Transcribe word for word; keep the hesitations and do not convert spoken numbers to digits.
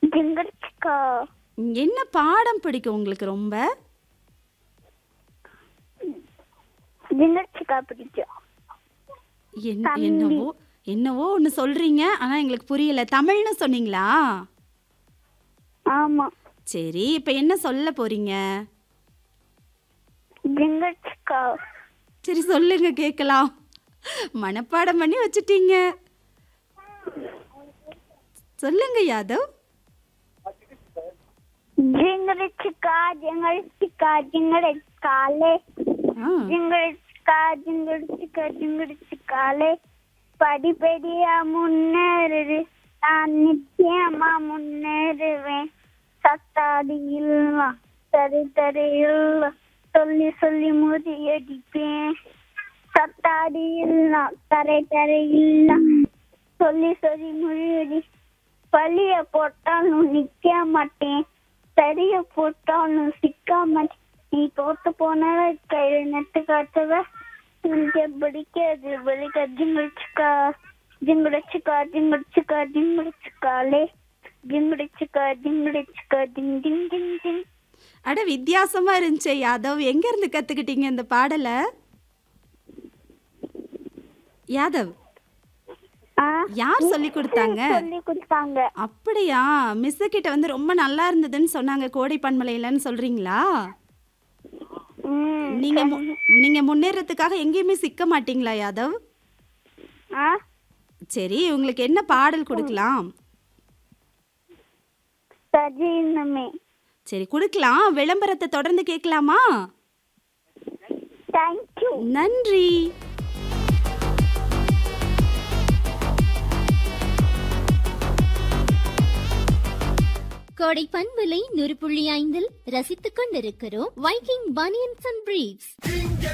ஜிங்கர்ச்சிக்கா. என்ன பாடம் பிடிக்கும் உங்களுக்கு ரொம்ப? ஜிங்கர்ச்சிக்கா பிடிக்கும். என் தம்பி. என்னவோ என்னவோ ஒன்று சொல்றீங்க, ஆனா எங்களுக்கு புரியல. தமிழ்னு சொன்னீங்களா? ஆமா. சரி, இப்போ என்ன சொல்ல போறீங்க? ஜிங்கர்ச்சிக்கா. சரி சொல்லுங்க கேட்கலாம். மனப்பாடம் பண்ணி வச்சுட்டீங்க. சொல்லுங்க யாதவ். ஜிங்கர்ச்சிக்கா ஜிங்கர்ச்சிக்கா ஜிங்கர்ச்சிக்காலே. ஆ, ஜிங்கர்ச்சிக்கா ஜிங்கர்ச்சிக்கா ஜிங்கர்ச்சிக்காலே. படிப்படியா முன்னேறு, நான் நிச்சயமா முன்னேறுவேன். சத்தாடி இல்ல தரு தரு இல்ல, சொல்லி சொல்லி முறியடிப்பேன். சத்தாடி இல்ல தரை தரை இல்ல, சொல்லி சொல்லி முறியடி. பழிய போட்டாலும் நிக்க மாட்டேன், சரிய போட்டாலும் சிக்க மாட்டேன். நீ தோத்து போன கையில நட்டு காட்டுவ, இங்க பிடிக்காது பிடிக்க. ஜிங்கடிச்சுக்கா ஜிங்கடிச்சுக்கா ஜிங்கடிச்சுக்கா ஜிங்கடிச்சுக்காலே. ஜிங்கடிச்சுக்கா ஜிங்கடிச்சுக்கா ஜிங் ஜிங் ஜிங் ஜிங். அட வித்தியாசமா இருந்துச்சு யாதவ். எங்க இருந்து கத்துக்கிட்டீங்க இந்த பாடலை? யாதவ், ஆ, யார் சொல்லி கொடுத்தாங்க? சொல்லி கொடுத்தாங்க. அப்படியா? மிஸ் கிட்ட வந்து ரொம்ப நல்லா இருந்ததுன்னு சொன்னாங்க கோடை பண்பலையிலன்னு சொல்றீங்களா? ம், நீங்க மு- நீங்க முன்னேறதுக்காக எங்கேயுமே சிக்க மாட்டீங்களா யாதவ்? ஆ, சரி, உங்களுக்கு என்ன பாடல் கொடுக்கலாம்? சஜீனமே. சரி கொடுக்கலாம். விளம்பரத்தை தொடர்ந்து கேட்கலாமா? தேங்க்யூ. நன்றி. கோடை பண்பலை நூறு புள்ளி ஐந்தில் ரசித்துக் கொண்டிருக்கிறோம் வைக்கிங் பனியன்ஸ் அண்ட் பிரீவ்ஸ்.